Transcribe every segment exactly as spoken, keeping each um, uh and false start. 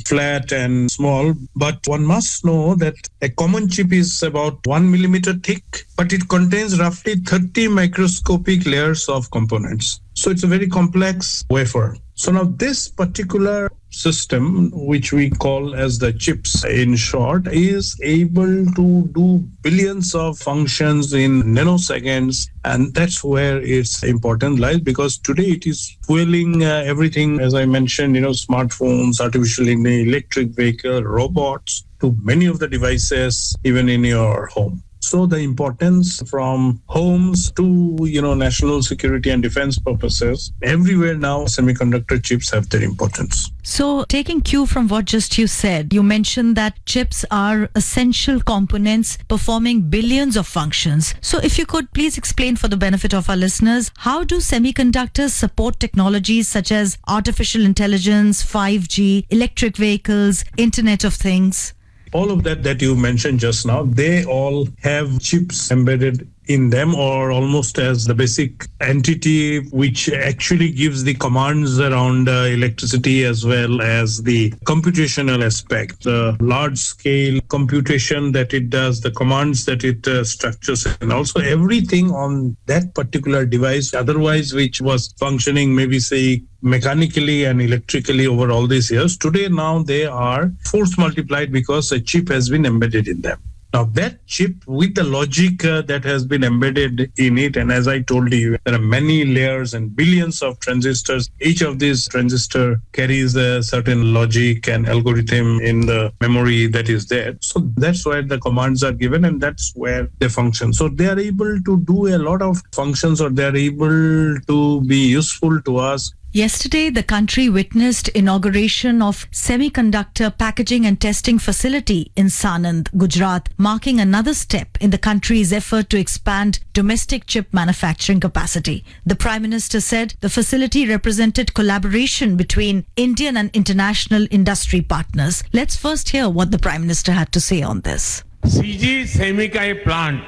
flat and small, but one must know that a common chip is about one millimeter thick, but it contains roughly thirty microscopic layers of components. So it's a very complex wafer. So now this particular system, which we call as the chips in short, is able to do billions of functions in nanoseconds. And that's where its importance lies, because today it is fueling uh, everything, as I mentioned, you know, smartphones, artificial intelligence, electric vehicle, robots, to many of the devices, even in your home. So the importance from homes to, you know, national security and defense purposes, everywhere now semiconductor chips have their importance. So taking cue from what just you said, you mentioned that chips are essential components performing billions of functions. So if you could please explain for the benefit of our listeners, how do semiconductors support technologies such as artificial intelligence, five G, electric vehicles, Internet of Things? All of that that you mentioned just now, they all have chips embedded in them, or almost as the basic entity which actually gives the commands around uh, electricity as well as the computational aspect, the large scale computation that it does, the commands that it uh, structures, and also everything on that particular device, otherwise which was functioning maybe say mechanically and electrically over all these years. Today now they are force multiplied because a chip has been embedded in them. Now that chip with the logic uh, that has been embedded in it, and as I told you, there are many layers and billions of transistors. Each of these transistor carries a certain logic and algorithm in the memory that is there. So that's where the commands are given, and that's where they function. So they are able to do a lot of functions, or they are able to be useful to us. Yesterday, the country witnessed inauguration of semiconductor packaging and testing facility in Sanand, Gujarat, marking another step in the country's effort to expand domestic chip manufacturing capacity. The Prime Minister said the facility represented collaboration between Indian and international industry partners. Let's first hear what the Prime Minister had to say on this. C G semi का ये plant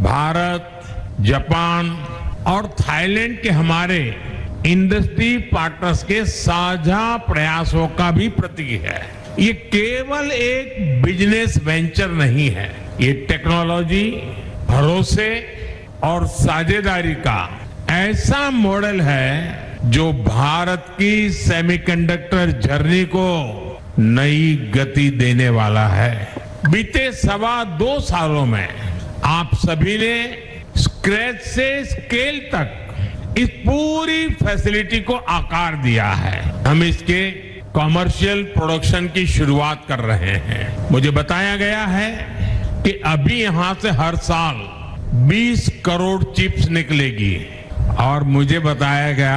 Bharat, Japan और Thailand के हमारे industry partners के साझा प्रयासों का भी प्रतीक है। ये केवल एक बिजनेस वेंचर नहीं है, ये टेक्नोलॉजी, भरोसे और साझेदारी का ऐसा मॉडल है जो भारत की सेमीकंडक्टर जर्नी को नई गति देने वाला है। बीते सवा दो सालों में आप सभी ने स्क्रैच से स्केल तक इस पूरी फैसिलिटी को आकार दिया है। हम इसके कॉमर्शियल प्रोडक्शन की शुरुआत कर रहे हैं। मुझे बताया गया है कि अभी यहां से हर साल बीस करोड़ चिप्स निकलेगी, और मुझे बताया गया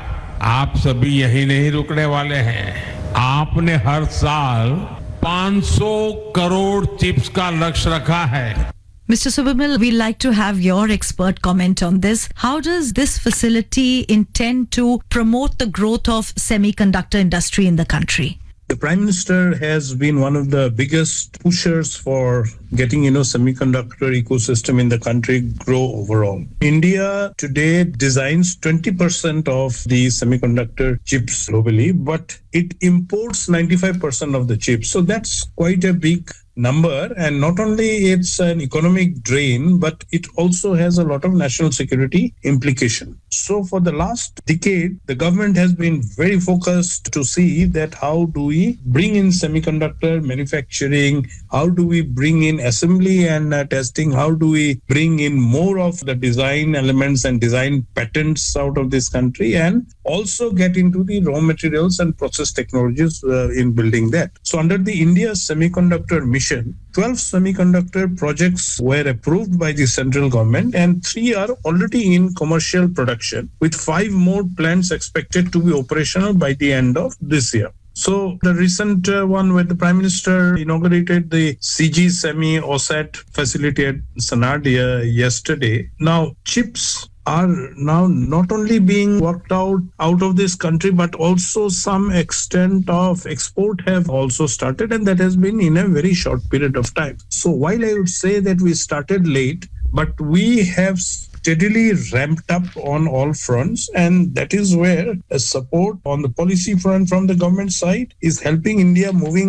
आप सभी यही नहीं रुकने वाले हैं। आपने हर साल पाँच सौ करोड़ चिप्स का लक्ष्य रखा है। Mister Subramil, we'd like to have your expert comment on this. How does this facility intend to promote the growth of semiconductor industry in the country? The Prime Minister has been one of the biggest pushers for getting, you know, semiconductor ecosystem in the country grow overall. India today designs twenty percent of the semiconductor chips globally, but it imports ninety-five percent of the chips. So that's quite a big number, and not only it's an economic drain, but it also has a lot of national security implication. So for the last decade, the government has been very focused to see that how do we bring in semiconductor manufacturing, how do we bring in assembly and uh, testing, how do we bring in more of the design elements and design patents out of this country, and also get into the raw materials and process technologies uh, in building that. So under the India Semiconductor Mission, twelve semiconductor projects were approved by the central government, and three are already in commercial production, with five more plants expected to be operational by the end of this year. So the recent uh, one where the Prime Minister inaugurated the C G Semi OSAT facility at Sanand uh, yesterday. Now chips are now not only being worked out out of this country, but also some extent of export have also started, and that has been in a very short period of time. So while I would say that we started late, but we have steadily ramped up on all fronts, and that is where a support on the policy front from the government side is helping India moving